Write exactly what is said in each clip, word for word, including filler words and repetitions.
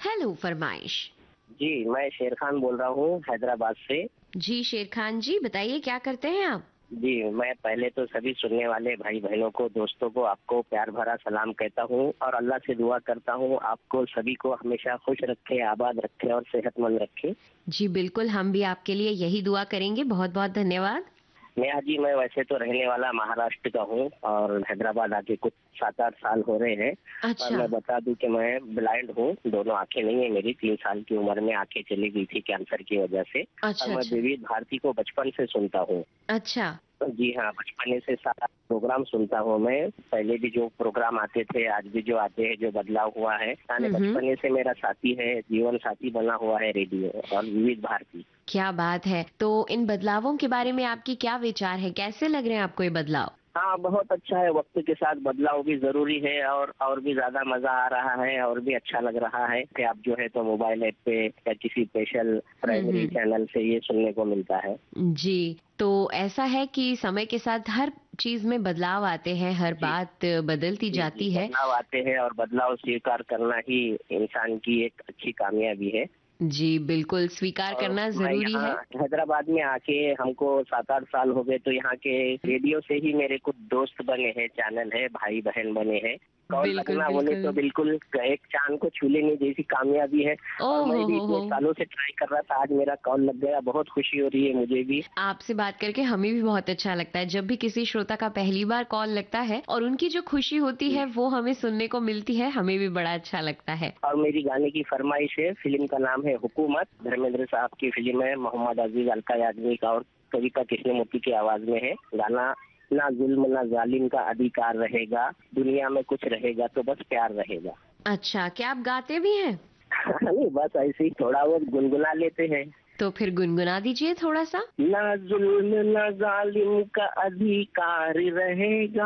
Hello फरमाइश। जी, मैं शेर खान बोल रहा हूँ हैदराबाद से। जी शेर खान जी, बताइए क्या करते हैं आप? जी, मैं पहले तो सभी सुनने वाले भाई बहनों को, दोस्तों को, आपको प्यार भरा सलाम कहता हूँ और अल्लाह से दुआ करता हूँ आपको सभी को हमेशा खुश रखे, आबाद रखे और सेहतमंद रखे। जी बिल्कुल, हम भी आपके लिए यही दुआ करेंगे। बहुत बहुत धन्यवाद। नेहा जी, मैं वैसे तो रहने वाला महाराष्ट्र का हूँ और हैदराबाद आके कुछ सात आठ साल हो रहे हैं। और अच्छा। मैं बता दूं कि मैं ब्लाइंड हूँ, दोनों आंखें नहीं है मेरी। तीन साल की उम्र में आंखें चली गई थी कैंसर की वजह से। और अच्छा मैं अच्छा। विविध भारती को बचपन से सुनता हूँ। अच्छा। जी हाँ, बचपने से सारा प्रोग्राम सुनता हूँ मैं। पहले भी जो प्रोग्राम आते थे, आज भी जो आते हैं, जो बदलाव हुआ है, यानी हम्म हम्म। बचपने से मेरा साथी है, जीवन साथी बना हुआ है रेडियो और विविध भारती। क्या बात है। तो इन बदलावों के बारे में आपकी क्या विचार है? कैसे लग रहे हैं आपको ये बदलाव? हाँ, बहुत अच्छा है। वक्त के साथ बदलाव भी जरूरी है और और भी ज्यादा मजा आ रहा है और भी अच्छा लग रहा है कि आप जो है तो मोबाइल ऐप पे या किसी स्पेशल हम्म प्राइमरी हम्म। चैनल से ये सुनने को मिलता है। जी। तो ऐसा है कि समय के साथ हर चीज में बदलाव आते हैं, हर जी बात बदलती जी जी, जाती है। बदलाव आते हैं और बदलाव स्वीकार करना ही इंसान की एक अच्छी कामयाबी है। जी बिल्कुल, स्वीकार और करना मैं जरूरी यहाँ है। हैदराबाद में आके हमको सात आठ साल हो गए, तो यहाँ के रेडियो से ही मेरे कुछ दोस्त बने हैं, चैनल है, भाई बहन बने हैं। कॉल बिल्कुल लगना बोले बिल्कुल। तो बिल्कुल एक चांद को छू लेने जैसी कामयाबी है। और ओह मैं हो भी हो इतने हो। सालों से ट्राई कर रहा था, आज मेरा कॉल लग गया। बहुत खुशी हो रही है मुझे भी। आपसे बात करके हमें भी बहुत अच्छा लगता है। जब भी किसी श्रोता का पहली बार कॉल लगता है और उनकी जो खुशी होती जी। है वो हमें सुनने को मिलती है, हमें भी बड़ा अच्छा लगता है। और मेरी गाने की फरमाइश है, फिल्म का नाम है हुकूमत। धर्मेंद्र साहब की फिल्म है, मोहम्मद अजीज, अलका याग्निक और कविता कृष्णमूर्ति की आवाज में है गाना। ना जुल्म ना जालिम का अधिकार रहेगा, दुनिया में कुछ रहेगा तो बस प्यार रहेगा। अच्छा, क्या आप गाते भी हैं? नहीं, बस ऐसे ही थोड़ा बहुत गुनगुना लेते हैं। तो फिर गुनगुना दीजिए थोड़ा सा। ना जुल्म ना जालिम का अधिकार रहेगा,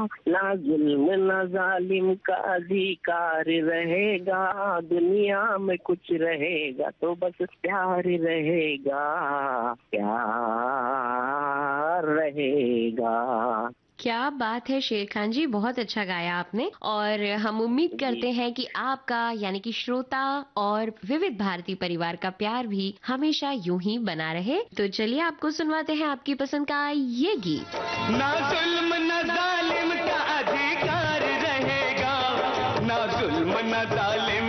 ना जुल्म ना जालिम का अधिकार रहेगा, दुनिया में कुछ रहेगा तो बस प्यार रहेगा, प्यार रहेगा। क्या बात है शेर खान जी, बहुत अच्छा गाया आपने। और हम उम्मीद जी करते हैं कि आपका यानी कि श्रोता और विविध भारती परिवार का प्यार भी हमेशा यूं ही बना रहे। तो चलिए आपको सुनवाते हैं आपकी पसंद का ये गीत। ना जुल्म न जालिम का अधिकार रहेगा, ना जुल्म न जालिम